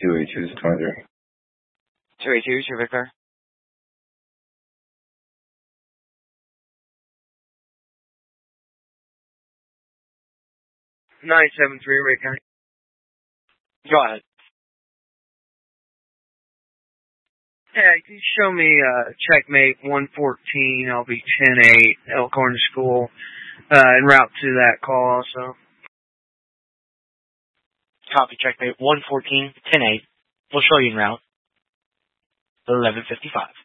282 is 23. 282 is your Victor. (973) Ray County. Go ahead. Yeah, you can show me checkmate 114. I'll be 10-8, Elkhorn School, en route to that call also. Copy checkmate 114, 10-8. We'll show you en route. 11:55.